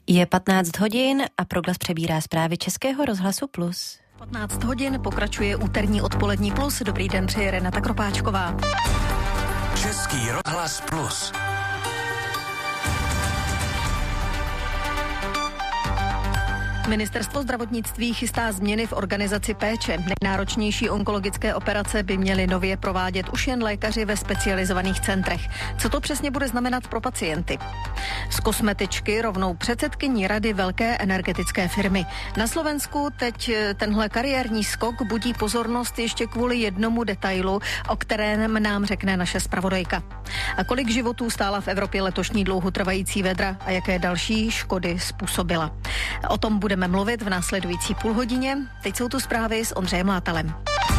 Je 15 hodin a Proglas přebírá zprávy Českého rozhlasu Plus. 15 hodin pokračuje úterní odpolední Plus. Dobrý den, přeje Renata Kropáčková. Český rozhlas Plus. Ministerstvo zdravotnictví chystá změny v organizaci péče. Nejnáročnější onkologické operace by měly nově provádět už jen lékaři ve specializovaných centrech. Co to přesně bude znamenat pro pacienty? Z kosmetičky rovnou předsedkyní rady velké energetické firmy. Na Slovensku teď tenhle kariérní skok budí pozornost ještě kvůli jednomu detailu, o kterém nám řekne naše zpravodajka. A kolik životů stála v Evropě letošní dlouhotrvající vedra a jaké další škody způsobila? O tom budeme mluvit v následující půlhodině. Teď jsou tu zprávy s Ondřejem Látalem.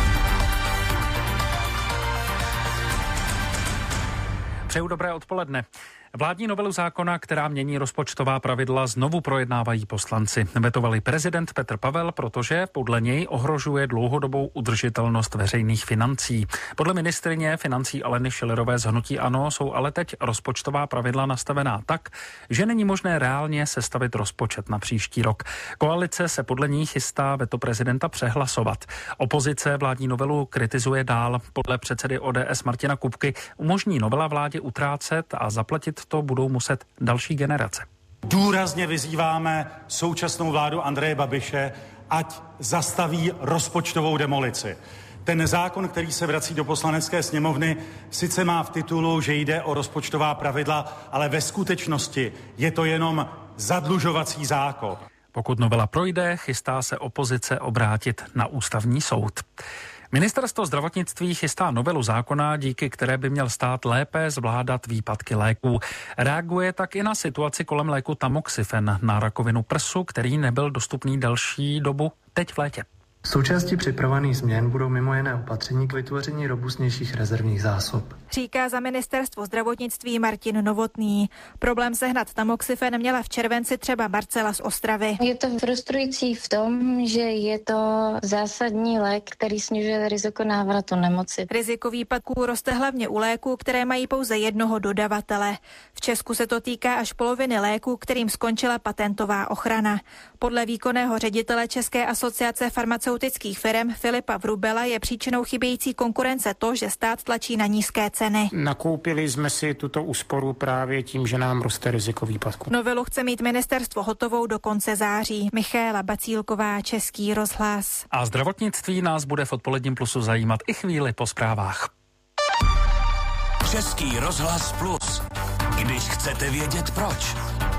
Přeju dobré odpoledne. Vládní novelu zákona, která mění rozpočtová pravidla, znovu projednávají poslanci. Vetovali prezident Petr Pavel, protože podle něj ohrožuje dlouhodobou udržitelnost veřejných financí. Podle ministryně financí Aleny Schillerové z hnutí ANO jsou ale teď rozpočtová pravidla nastavená tak, že není možné reálně sestavit rozpočet na příští rok. Koalice se podle ní chystá veto prezidenta přehlasovat. Opozice vládní novelu kritizuje dál. Podle předsedy ODS Martina Kupky umožní novela vládě utrácet a zaplatit to budou muset další generace. Důrazně vyzýváme současnou vládu Andreje Babiše, ať zastaví rozpočtovou demolici. Ten zákon, který se vrací do Poslanecké sněmovny, sice má v titulu, že jde o rozpočtová pravidla, ale ve skutečnosti je to jenom zadlužovací zákon. Pokud novela projde, chystá se opozice obrátit na ústavní soud. Ministerstvo zdravotnictví chystá novelu zákona, díky které by měl stát lépe zvládat výpadky léků. Reaguje tak i na situaci kolem léku Tamoxifen na rakovinu prsu, který nebyl dostupný delší dobu teď v létě. Součástí připravovaných změn budou mimo jiné opatření k vytvoření robustnějších rezervních zásob. Říká za ministerstvo zdravotnictví Martin Novotný. Problém sehnat Tamoxifen měla v červenci třeba Marcela z Ostravy. Je to frustrující v tom, že je to zásadní lék, který snižuje riziko návratu nemoci. Riziko výpadků roste hlavně u léků, které mají pouze jednoho dodavatele. V Česku se to týká až poloviny léků, kterým skončila patentová ochrana. Podle výkonného ředitele České asociace farmaceutických firem Filipa Vrubela je příčinou chybějící konkurence to, že stát tlačí na nízké ceny. Nakoupili jsme si tuto úsporu právě tím, že nám roste riziko výpadku. Novelu chce mít ministerstvo hotovou do konce září. Michaela Bacílková, Český rozhlas. A zdravotnictví nás bude v odpoledním Plusu zajímat i chvíli po zprávách. Český rozhlas Plus. Když chcete vědět proč.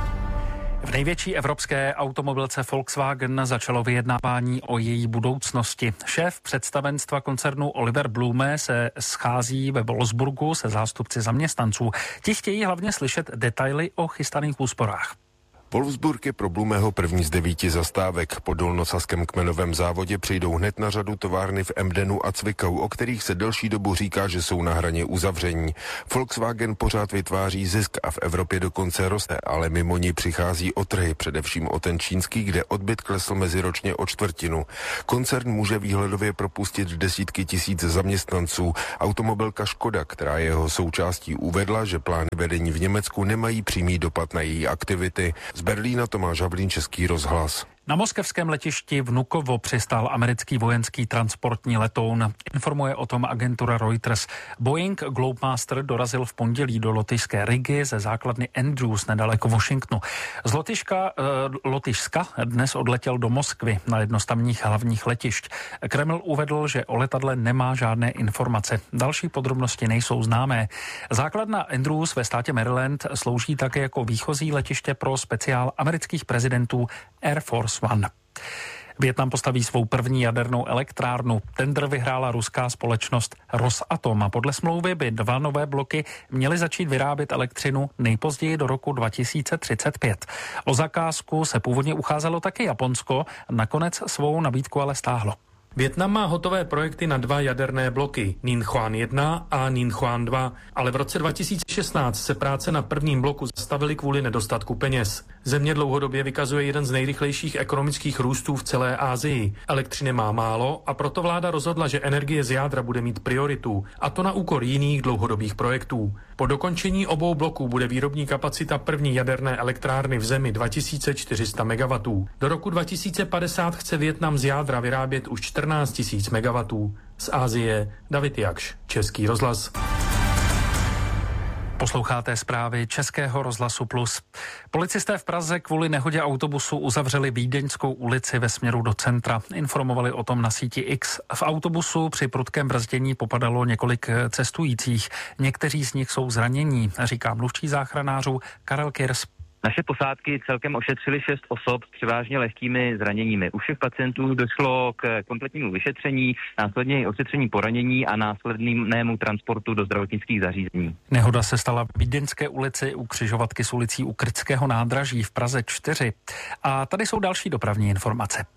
V největší evropské automobilce Volkswagen začalo vyjednávání o její budoucnosti. Šéf představenstva koncernu Oliver Blume se schází ve Wolfsburgu se zástupci zaměstnanců. Ti chtějí hlavně slyšet detaily o chystaných úsporách. Wolfsburg je pro Blumeho první z 9 zastávek. Po dolnosaském kmenovém závodě přijdou hned na řadu továrny v Emdenu a Cvikau, o kterých se delší dobu říká, že jsou na hraně uzavření. Volkswagen pořád vytváří zisk a v Evropě dokonce roste, ale mimo ní přichází o trhy, především o ten čínský, kde odbyt klesl meziročně o 1/4. Koncern může výhledově propustit desítky tisíc zaměstnanců. Automobilka Škoda, která je jeho součástí, uvedla, že plány vedení v Německu nemají přímý dopad na její aktivity. Z Berlína Tomáš Havlín, Český rozhlas. Na moskevském letišti Vnukovo přistál americký vojenský transportní letoun. Informuje o tom agentura Reuters. Boeing Globemaster dorazil v pondělí do lotyšské Rigy ze základny Andrews nedaleko Washingtonu. Z Lotyšska dnes odletěl do Moskvy na jedno z tamních hlavních letišť. Kreml uvedl, že o letadle nemá žádné informace. Další podrobnosti nejsou známé. Základna Andrews ve státě Maryland slouží také jako výchozí letiště pro speciál amerických prezidentů Air Force One. Vietnam postaví svou první jadernou elektrárnu. Tendr vyhrála ruská společnost Rosatom a podle smlouvy by 2 nové bloky měly začít vyrábět elektřinu nejpozději do roku 2035. O zakázku se původně ucházelo také Japonsko, nakonec svou nabídku ale stáhlo. Vietnam má hotové projekty na 2 jaderné bloky, Ninghuan 1 a Ninghuan 2, ale v roce 2016 se práce na prvním bloku zastavily kvůli nedostatku peněz. Země dlouhodobě vykazuje jeden z nejrychlejších ekonomických růstů v celé Asii. Elektřiny má málo a proto vláda rozhodla, že energie z jádra bude mít prioritu, a to na úkor jiných dlouhodobých projektů. Po dokončení obou bloků bude výrobní kapacita první jaderné elektrárny v zemi 2400 MW. Do roku 2050 chce Vietnam z jádra vyrábět už 14 000 MW. Z Asie David Jakš, Český rozhlas. Posloucháte zprávy Českého rozhlasu Plus. Policisté v Praze kvůli nehodě autobusu uzavřeli Vídeňskou ulici ve směru do centra. Informovali o tom na síti X. V autobusu při prudkém brzdění popadalo několik cestujících. Někteří z nich jsou zranění, říká mluvčí záchranářů Karel Kirs. Naše posádky celkem ošetřily 6 osob s převážně lehkými zraněními. U všech pacientů došlo k kompletnímu vyšetření, následně i ošetření poranění a následnému transportu do zdravotnických zařízení. Nehoda se stala v Vídeňské ulici u křižovatky s ulicí u Krtského nádraží v Praze 4. A tady jsou další dopravní informace.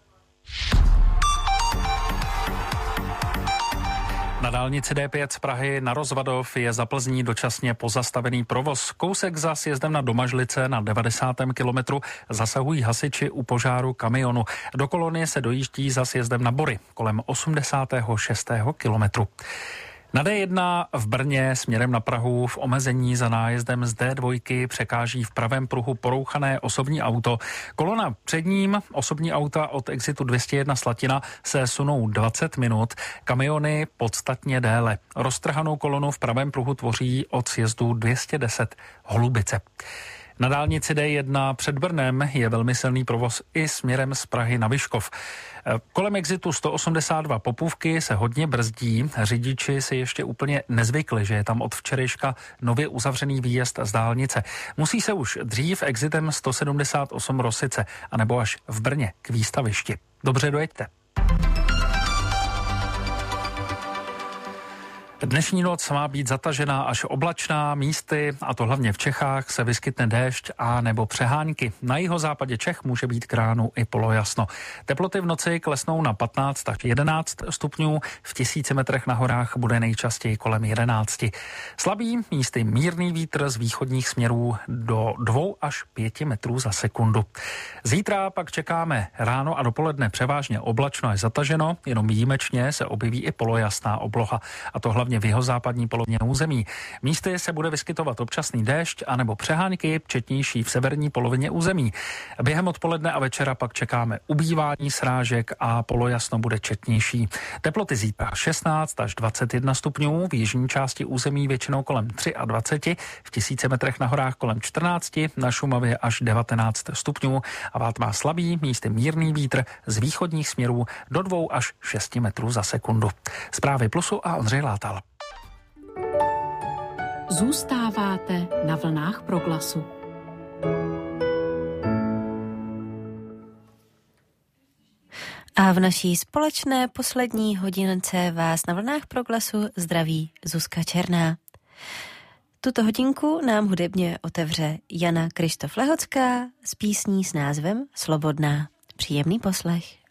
Na dálnici D5 z Prahy na Rozvadov je za Plzní dočasně pozastavený provoz. Kousek za sjezdem na Domažlice na 90. kilometru zasahují hasiči u požáru kamionu. Do kolonie se dojíždí za sjezdem na Bory kolem 86. kilometru. Na D1 v Brně směrem na Prahu v omezení za nájezdem z D2 překáží v pravém pruhu porouchané osobní auto. Kolona před ním, osobní auta od exitu 201 Slatina, se sunou 20 minut, kamiony podstatně déle. Roztrhanou kolonu v pravém pruhu tvoří od sjezdu 210 Holubice. Na dálnici D1 před Brnem je velmi silný provoz i směrem z Prahy na Vyškov. Kolem exitu 182 Popůvky se hodně brzdí. Řidiči si ještě úplně nezvykli, že je tam od včerejška nově uzavřený výjezd z dálnice. Musí se už dřív exitem 178 Rosice, anebo až v Brně k výstavišti. Dobře dojeďte. Dnešní noc má být zatažená až oblačná, místy, a to hlavně v Čechách, se vyskytne déšť a nebo přehánky. Na jihozápadě Čech může být k ránu i polojasno. Teploty v noci klesnou na 15 až 11 stupňů, v 1000 metrech na horách bude nejčastěji kolem 11. Slabý, místy mírný vítr z východních směrů do 2 až 5 metrů za sekundu. Zítra pak čekáme ráno a dopoledne převážně oblačno až zataženo, jenom výjimečně se objeví i polojasná obloha, a to hlavně v jihozápadní polovině území. Místy se bude vyskytovat občasný déšť anebo přehánky, četnější v severní polovině území. Během odpoledne a večera pak čekáme ubývání srážek a polojasno bude četnější. Teploty zítra 16 až 21 stupňů, v jižní části území většinou kolem 23, v 1000 metrech na horách kolem 14, na Šumavě až 19 stupňů a vád má slabý, místy mírný vítr z východních směrů do 2 až 6 metrů za sekundu. Zprávy Plusu a Ondřej Látal. Zůstáváte na vlnách Proglasu. A v naší společné poslední hodince vás na vlnách Proglasu zdraví Zuzka Černá. Tuto hodinku nám hudebně otevře Jana Krištof Lehocká s písní s názvem Slobodná. Příjemný poslech.